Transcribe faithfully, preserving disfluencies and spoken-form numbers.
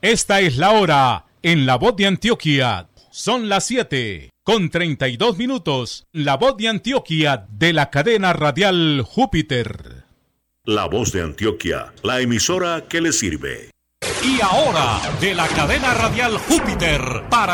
Esta es la hora en La Voz de Antioquia. Son las siete con treinta y dos minutos. La Voz de Antioquia de la cadena radial Júpiter. La Voz de Antioquia, la emisora que le sirve. Y ahora, de la cadena radial Júpiter, para